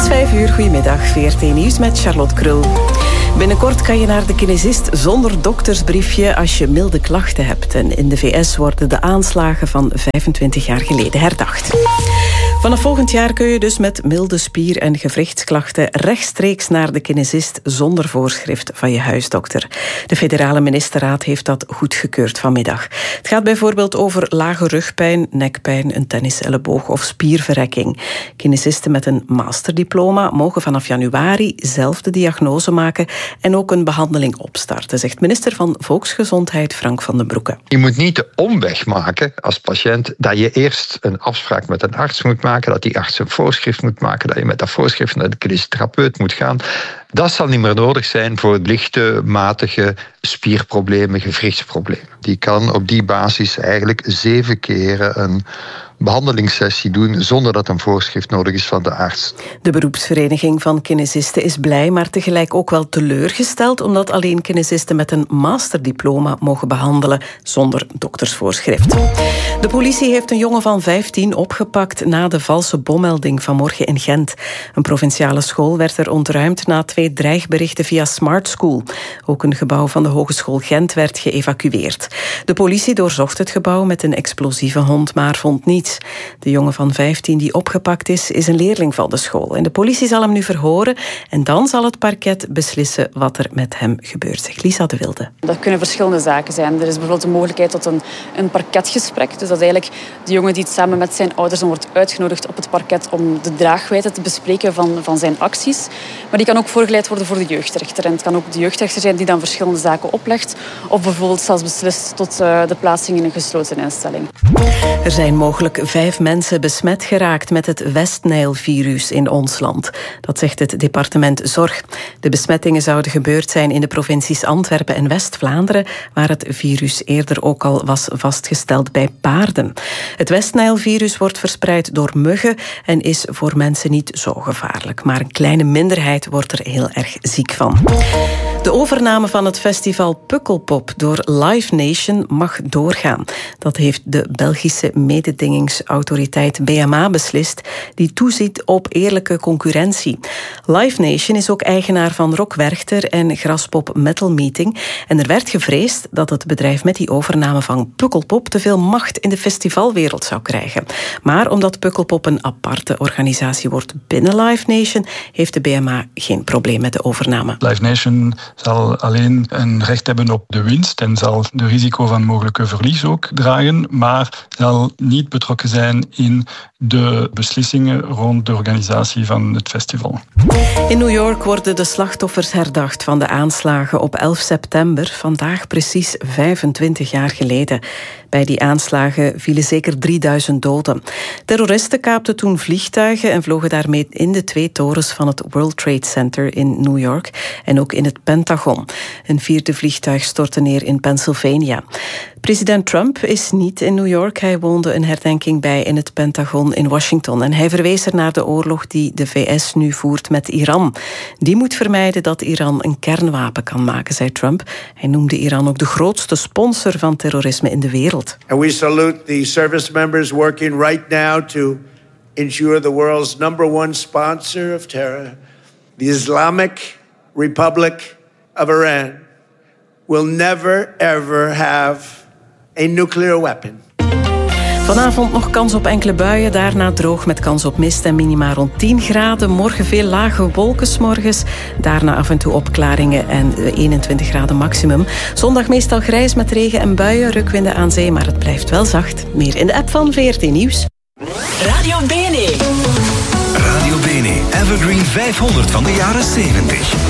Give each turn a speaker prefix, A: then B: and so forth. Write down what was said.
A: Het is 5:00, goedemiddag. VRT Nieuws met Charlotte Krul. Binnenkort kan je naar de kinesist zonder doktersbriefje als je milde klachten hebt. En in de VS worden de aanslagen van 25 jaar geleden herdacht. Vanaf volgend jaar kun je dus met milde spier- en gewrichtsklachten rechtstreeks naar de kinesist zonder voorschrift van je huisdokter. De federale ministerraad heeft dat goedgekeurd vanmiddag. Het gaat bijvoorbeeld over lage rugpijn, nekpijn, een tenniselleboog of spierverrekking. Kinesisten met een masterdiploma mogen vanaf januari zelf de diagnose maken en ook een behandeling opstarten, zegt minister van Volksgezondheid Frank van den Broeke.
B: Je moet niet de omweg maken als patiënt dat je eerst een afspraak met een arts moet maken, dat die arts een voorschrift moet maken, dat je met dat voorschrift naar de kinesitherapeut moet gaan. Dat zal niet meer nodig zijn voor lichte, matige spierproblemen, gewrichtsproblemen. Die kan op die basis eigenlijk 7 keren een behandelingssessie doen zonder dat een voorschrift nodig is van de arts.
A: De beroepsvereniging van kinesisten is blij, maar tegelijk ook wel teleurgesteld, omdat alleen kinesisten met een masterdiploma mogen behandelen zonder doktersvoorschrift. De politie heeft een jongen van 15 opgepakt na de valse bommelding vanmorgen in Gent. Een provinciale school werd er ontruimd na 2 dreigberichten via Smart School. Ook een gebouw van de Hogeschool Gent werd geëvacueerd. De politie doorzocht het gebouw met een explosieve hond, maar vond niets. De jongen van 15 die opgepakt is een leerling van de school. En de politie zal hem nu verhoren en dan zal het parket beslissen wat er met hem gebeurt, zegt Lisa de Wilde.
C: Dat kunnen verschillende zaken zijn. Er is bijvoorbeeld de mogelijkheid tot een parketgesprek. Dus dat is eigenlijk de jongen die samen met zijn ouders wordt uitgenodigd op het parket om de draagwijte te bespreken van zijn acties. Maar die kan ook voorgeleid worden voor de jeugdrechter. En het kan ook de jeugdrechter zijn die dan verschillende zaken oplegt. Of bijvoorbeeld zelfs beslist tot de plaatsing in een gesloten instelling.
A: Er zijn mogelijk 5 mensen besmet geraakt met het West-Nijl-virus in ons land. Dat zegt het departement Zorg. De besmettingen zouden gebeurd zijn in de provincies Antwerpen en West-Vlaanderen, waar het virus eerder ook al was vastgesteld bij paarden. Het West-Nijl-virus wordt verspreid door muggen en is voor mensen niet zo gevaarlijk. Maar een kleine minderheid wordt er heel erg ziek van. De overname van het festival Pukkelpop door Live Nation mag doorgaan. Dat heeft de Belgische mededingingsautoriteit BMA beslist, die toeziet op eerlijke concurrentie. Live Nation is ook eigenaar van Rock Werchter en Graspop Metal Meeting. En er werd gevreesd dat het bedrijf met die overname van Pukkelpop te veel macht in de festivalwereld zou krijgen. Maar omdat Pukkelpop een aparte organisatie wordt binnen Live Nation, heeft de BMA geen probleem met de overname.
D: Live Nation zal alleen een recht hebben op de winst en zal de risico van mogelijke verlies ook dragen, maar zal niet betrokken zijn in de beslissingen rond de organisatie van het festival.
A: In New York worden de slachtoffers herdacht van de aanslagen op 11 september, vandaag precies 25 jaar geleden. Bij die aanslagen vielen zeker 3000 doden. Terroristen kaapten toen vliegtuigen en vlogen daarmee in de 2 torens van het World Trade Center in New York en ook in het Pentagon. Een 4e vliegtuig stortte neer in Pennsylvania. President Trump is niet in New York. Hij woonde een herdenking bij in het Pentagon in Washington. En hij verwees er naar de oorlog die de VS nu voert met Iran. Die moet vermijden dat Iran een kernwapen kan maken, zei Trump. Hij noemde Iran ook de grootste sponsor van terrorisme in de wereld.
E: And we salute the service members working right now to ensure the world's #1 sponsor of terror, the Islamic Republic of Iran, will never ever have a nuclear weapon.
A: Vanavond nog kans op enkele buien, daarna droog met kans op mist en minima rond 10 graden. Morgen veel lage wolken 's morgens, daarna af en toe opklaringen en 21 graden maximum. Zondag meestal grijs met regen en buien, rukwinden aan zee, maar het blijft wel zacht. Meer in de app van VRT Nieuws.
F: Radio Bene.
G: Radio Bene, Evergreen 500 van de jaren 70.